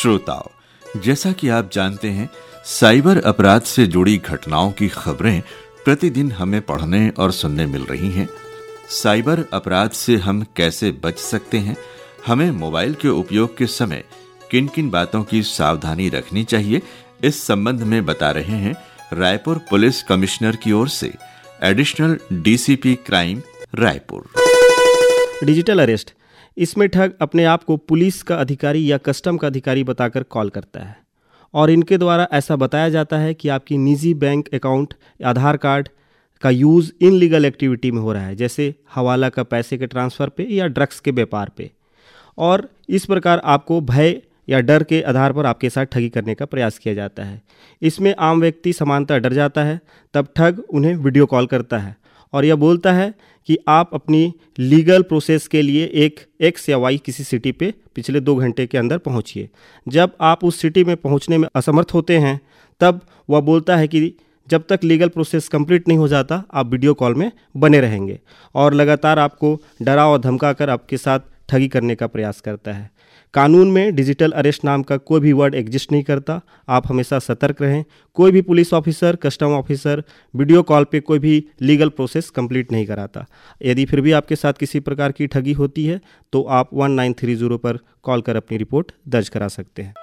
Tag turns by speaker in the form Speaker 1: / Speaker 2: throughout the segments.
Speaker 1: श्रोताओं, जैसा कि आप जानते हैं, साइबर अपराध से जुड़ी घटनाओं की खबरें प्रतिदिन हमें पढ़ने और सुनने मिल रही हैं। साइबर अपराध से हम कैसे बच सकते हैं, हमें मोबाइल के उपयोग के समय किन किन बातों की सावधानी रखनी चाहिए, इस संबंध में बता रहे हैं रायपुर पुलिस कमिश्नर की ओर से additional DCP crime Raipur.
Speaker 2: Digital arrest, इसमें ठग अपने आप को पुलिस का अधिकारी या कस्टम का अधिकारी बताकर कॉल करता है और इनके द्वारा ऐसा बताया जाता है कि आपकी निजी बैंक अकाउंट, आधार कार्ड का यूज़ इनलीगल एक्टिविटी में हो रहा है, जैसे हवाला का पैसे के ट्रांसफ़र पे या ड्रग्स के व्यापार पे, और इस प्रकार आपको भय या डर के आधार पर आपके साथ ठगी करने का प्रयास किया जाता है। इसमें आम व्यक्ति सामान्यतः डर जाता है, तब ठग उन्हें वीडियो कॉल करता है और यह बोलता है कि आप अपनी लीगल प्रोसेस के लिए एक एक्स या वाई किसी सिटी पे पिछले 2 घंटे के अंदर पहुंचिए। जब आप उस सिटी में पहुंचने में असमर्थ होते हैं, तब वह बोलता है कि जब तक लीगल प्रोसेस कंप्लीट नहीं हो जाता, आप वीडियो कॉल में बने रहेंगे, और लगातार आपको डरा और धमका कर आपके साथ ठगी करने का प्रयास करता है। कानून में डिजिटल अरेस्ट नाम का कोई भी वर्ड एग्जिस्ट नहीं करता। आप हमेशा सतर्क रहें। कोई भी police officer, custom officer video call पे कोई भी लीगल प्रोसेस कंप्लीट नहीं कराता। यदि फिर भी आपके साथ किसी प्रकार की ठगी होती है तो आप 1930 पर कॉल कर अपनी रिपोर्ट दर्ज करा सकते हैं।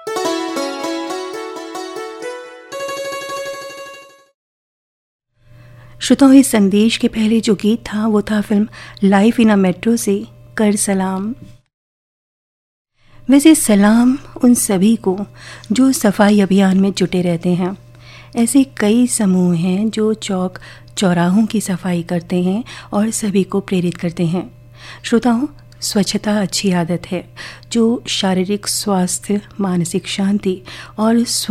Speaker 3: श्रोताओं, इस संदेश के पहले जो गीत था वो था film life in a metro से कर सलाम। वैसे सलाम उन सभी को जो सफाई अभियान में जुटे रहते हैं। ऐसे कई समूह हैं जो चौक चौराहों की सफाई करते हैं और सभी को प्रेरित करते हैं। श्रोताओं, स्वच्छता अच्छी आदत है जो शारीरिक स्वास्थ्य, मानसिक शांति और